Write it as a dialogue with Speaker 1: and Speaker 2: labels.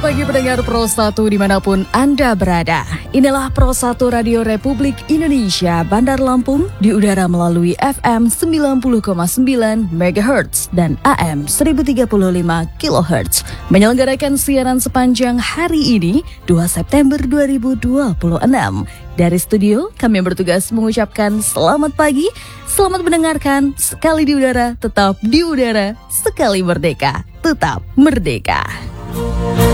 Speaker 1: pagi pendengar Pro 1 dimanapun Anda berada. Inilah Pro 1 Radio Republik Indonesia Bandar Lampung di udara melalui FM 90,9 MHz dan AM 1035 kHz. Menyelenggarakan siaran sepanjang hari ini 2 September 2026. Dari studio kami bertugas mengucapkan selamat pagi, selamat mendengarkan, sekali di udara, tetap di udara, sekali merdeka, tetap merdeka.